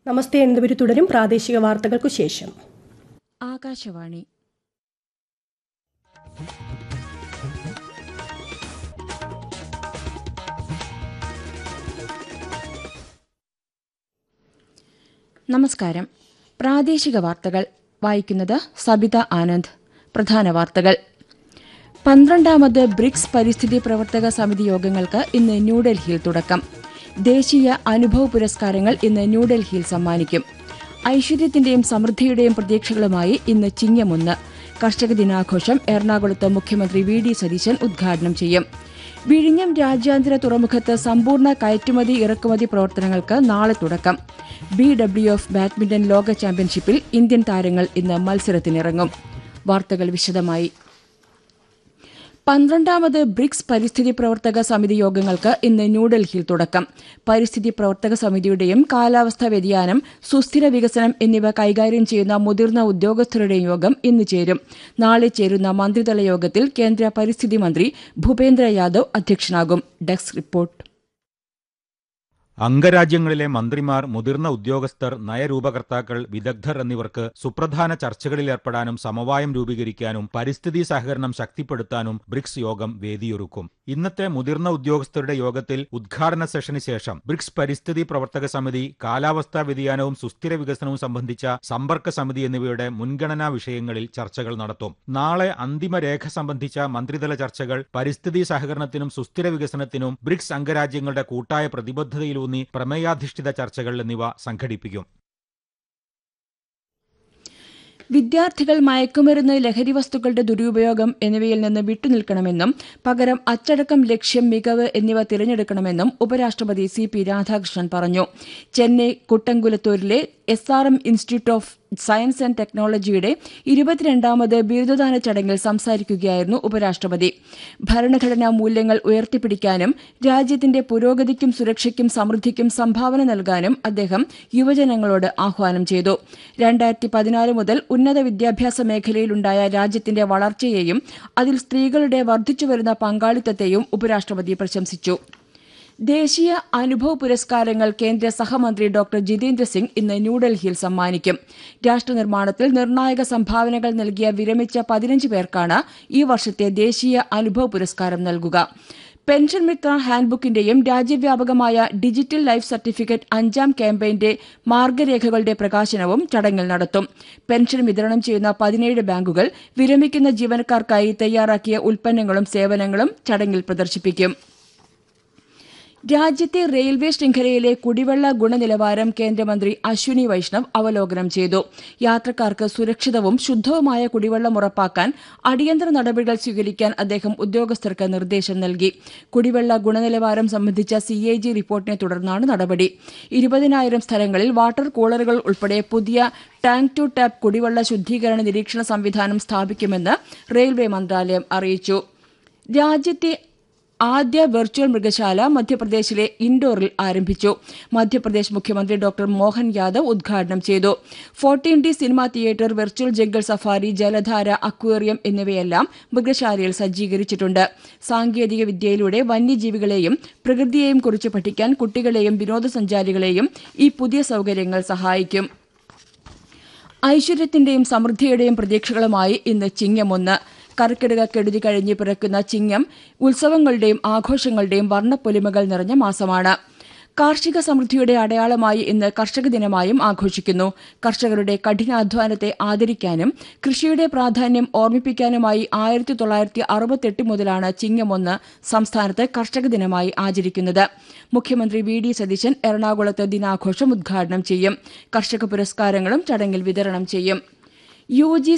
നമസ്തേ എന്നിവർ തുടരും. പ്രാദേശിക വാർത്തകൾക്കു ശേഷം. ആകാശവാണി. നമസ്കാരം. പ്രാദേശിക വാർത്തകൾ വായിക്കുന്നത് സബിത ആനന്ദ്. പ്രധാന വാർത്തകൾ. 12ാമത് ബ്രിക്സ് പരിസ്ഥിതി പ്രവർത്തക സമിതി യോഗങ്ങൾക്ക് ഇന്ന് ന്യൂഡൽഹിയിൽ തുടക്കം. ദേശീയ അനുഭവ് പുരസ്കാരങ്ങൾ ഇന്ന് ന്യൂഡൽഹിയിൽ സമ്മാനിക്കും. ഐശ്വര്യത്തിന്റെയും സമൃദ്ധിയുടെയും പ്രതീക്ഷകളുമായി ഇന്ന് ചിങ്ങം 1. കർഷക ദിനാഘോഷം എറണാകുളത്ത് മുഖ്യമന്ത്രി വി ഡി സതീശൻ ഉദ്ഘാടനം ചെയ്യും. വിഴിഞ്ഞം രാജ്യാന്തര തുറമുഖത്ത് സമ്പൂർണ്ണ കയറ്റുമതി ഇറക്കുമതി പ്രവർത്തനങ്ങൾക്ക് നാളെ തുടക്കം. BWF ബാഡ്മിന്റൺ ലോക ചാമ്പ്യൻഷിപ്പിൽ ഇന്ത്യൻ താരങ്ങൾ ഇന്ന് മത്സരത്തിനിറങ്ങും. വാർത്തകൾ വിശദമായി. 12ാമത് ബ്രിക്സ് പരിസ്ഥിതി പ്രവർത്തക സമിതി യോഗങ്ങൾക്ക് ഇന്ന് ന്യൂഡൽഹിയിൽ തുടക്കം. പരിസ്ഥിതി പ്രവർത്തക സമിതിയുടെയും കാലാവസ്ഥാ വ്യതിയാനം, സുസ്ഥിര വികസനം എന്നിവ കൈകാര്യം ചെയ്യുന്ന മുതിർന്ന ഉദ്യോഗസ്ഥരുടെയും യോഗം ഇന്ന് ചേരും. നാളെ ചേരുന്ന മന്ത്രിതല യോഗത്തിൽ കേന്ദ്ര പരിസ്ഥിതി മന്ത്രി ഭൂപേന്ദ്ര യാദവ് അധ്യക്ഷനാകും. Desk report. അംഗരാജ്യങ്ങളിലെ മന്ത്രിമാർ, മുതിർന്ന ഉദ്യോഗസ്ഥർ, നയരൂപകർത്താക്കൾ, വിദഗ്ധർ എന്നിവർക്ക് സുപ്രധാന ചർച്ചകളിലേർപ്പെടാനും സമവായം രൂപീകരിക്കാനും പരിസ്ഥിതി സഹകരണം ശക്തിപ്പെടുത്താനും ബ്രിക്സ് യോഗം വേദിയൊരുക്കും. ഇന്നത്തെ മുതിർന്ന ഉദ്യോഗസ്ഥരുടെ യോഗത്തിൽ ഉദ്ഘാടന സെഷന് ശേഷം ബ്രിക്സ് പരിസ്ഥിതി പ്രവർത്തക സമിതി, കാലാവസ്ഥാ വ്യതിയാനവും സുസ്ഥിര വികസനവും സംബന്ധിച്ച സമ്പർക്ക സമിതി എന്നിവയുടെ മുൻഗണനാ വിഷയങ്ങളിൽ ചർച്ചകൾ നടത്തും. നാളെ അന്തിമരേഖ സംബന്ധിച്ച മന്ത്രിതല ചർച്ചകൾ പരിസ്ഥിതി സഹകരണത്തിനും സുസ്ഥിര വികസനത്തിനും ബ്രിക്സ് അംഗരാജ്യങ്ങളുടെ കൂട്ടായ പ്രതിബദ്ധതയിലൂന്നി പ്രമേയാധിഷ്ഠിത ചർച്ചകൾ എന്നിവ സംഘടിപ്പിക്കും. വിദ്യാർത്ഥികൾ മയക്കുമരുന്ന്, ലഹരി വസ്തുക്കളുടെ ദുരുപയോഗം എന്നിവയിൽ നിന്ന് വിട്ടുനിൽക്കണമെന്നും പകരം അച്ചടക്കം, ലക്ഷ്യം, മികവ് എന്നിവ തിരഞ്ഞെടുക്കണമെന്നും ഉപരാഷ്ട്രപതി CP രാധാകൃഷ്ണൻ പറഞ്ഞു. Chennai കുട്ടൻകുലത്തൂരിലെ SRM institute of science and ടെക്നോളജിയുടെ 22ാമത് ബിരുദദാന ചടങ്ങിൽ സംസാരിക്കുകയായിരുന്നു ഉപരാഷ്ട്രപതി. ഭരണഘടനാ മൂല്യങ്ങൾ ഉയർത്തിപ്പിടിക്കാനും രാജ്യത്തിന്റെ പുരോഗതിക്കും സുരക്ഷയ്ക്കും സമൃദ്ധിക്കും സംഭാവന നൽകാനും അദ്ദേഹം യുവജനങ്ങളോട് ആഹ്വാനം ചെയ്തു. 2014 മുതൽ ഉന്നത വിദ്യാഭ്യാസ മേഖലയിലുണ്ടായ രാജ്യത്തിന്റെ വളർച്ചയെയും അതിൽ സ്ത്രീകളുടെ വർദ്ധിച്ചുവരുന്ന പങ്കാളിത്തത്തെയും ഉപരാഷ്ട്രപതി പ്രശംസിച്ചു. ദേശീയ അനുഭവ് പുരസ്കാരങ്ങൾ കേന്ദ്ര സഹമന്ത്രി ഡോക്ടർ ജിതേന്ദ്ര സിംഗ് ഇന്ന് ന്യൂഡൽഹിയിൽ സമ്മാനിക്കും. രാഷ്ട്രനിർമ്മാണത്തിൽ നിർണായക സംഭാവനകൾ നൽകിയ വിരമിച്ച 15 പേർക്കാണ് ഈ വർഷത്തെ ദേശീയ അനുഭവ് പുരസ്കാരം നൽകുക. Pension Mitra ഹാൻഡ്ബുക്കിന്റെയും രാജ്യവ്യാപകമായ digital life certificate 5ാം ക്യാമ്പയിന്റെ മാർഗരേഖകളുടെ പ്രകാശനവും ചടങ്ങിൽ നടത്തും. പെൻഷൻ വിതരണം ചെയ്യുന്ന 17 ബാങ്കുകൾ വിരമിക്കുന്ന ജീവനക്കാർക്കായി തയ്യാറാക്കിയ ഉൽപ്പന്നങ്ങളും സേവനങ്ങളും ചടങ്ങിൽ പ്രദർശിപ്പിക്കും. രാജ്യത്തെ റെയിൽവേ ശൃംഖലയിലെ കുടിവെള്ള ഗുണനിലവാരം കേന്ദ്രമന്ത്രി അശ്വിനി വൈഷ്ണവ് അവലോകനം ചെയ്തു. യാത്രക്കാർക്ക് സുരക്ഷിതവും ശുദ്ധവുമായ കുടിവെള്ളം ഉറപ്പാക്കാൻ അടിയന്തര നടപടികൾ സ്വീകരിക്കാൻ അദ്ദേഹം ഉദ്യോഗസ്ഥർക്ക് നിർദ്ദേശം നൽകി. കുടിവെള്ള ഗുണനിലവാരം സംബന്ധിച്ച CAG റിപ്പോർട്ടിനെ തുടർന്നാണ് നടപടി. 20,000 സ്ഥലങ്ങളിൽ വാട്ടർ കൂളറുകൾ ഉൾപ്പെടെ പുതിയ ടാങ്ക് ടു ടാപ്പ് കുടിവെള്ള ശുദ്ധീകരണ നിരീക്ഷണ സംവിധാനം സ്ഥാപിക്കുമെന്ന് റെയിൽവേ മന്ത്രാലയം അറിയിച്ചു. രാജ്യത്തെ ആദ്യ വെർച്വൽ മൃഗശാല മധ്യപ്രദേശിലെ ഇൻഡോറിൽ ആരംഭിച്ചു. മധ്യപ്രദേശ് മുഖ്യമന്ത്രി ഡോക്ടർ മോഹൻ യാദവ് ഉദ്ഘാടനം ചെയ്തു. 14D cinema theatre, virtual jungle safari, ജലധാര, അക്വേറിയം എന്നിവയെല്ലാം മൃഗശാലയിൽ സജ്ജീകരിച്ചിട്ടുണ്ട്. സാങ്കേതിക വിദ്യയിലൂടെ വന്യജീവികളെയും പ്രകൃതിയെയും കുറിച്ച് പഠിക്കാൻ കുട്ടികളെയും വിനോദസഞ്ചാരികളെയും ഈ പുതിയ സൌകര്യങ്ങൾ സഹായിക്കും. ഐശ്വര്യത്തിന്റെയും സമൃദ്ധിയുടെയും പ്രതീക്ഷകളുമായി ഇന്ന് ചിങ്ങം 1. കർക്കിടക കെടുതി കഴിഞ്ഞ് പിറക്കുന്ന ചിങ്ങം ഉത്സവങ്ങളുടെയും ആഘോഷങ്ങളുടെയും വർണ്ണപ്പൊലിമകൾ നിറഞ്ഞ മാസമാണ്. കാർഷിക സമൃദ്ധിയുടെ അടയാളമായി ഇന്ന് കർഷക ദിനമായും ആഘോഷിക്കുന്നു. കർഷകരുടെ കഠിനാധ്വാനത്തെ ആദരിക്കാനും കൃഷിയുടെ പ്രാധാന്യം ഓർമ്മിപ്പിക്കാനുമായി 1968 മുതലാണ് ചിങ്ങം 1 സംസ്ഥാനത്ത് കർഷക ദിനമായി ആചരിക്കുന്നത്. മുഖ്യമന്ത്രി വി ഡി സതീശൻ എറണാകുളത്ത് ദിനാഘോഷം ഉദ്ഘാടനം ചെയ്യും. കർഷക പുരസ്കാരങ്ങളും ചടങ്ങിൽ വിതരണം ചെയ്യും. UG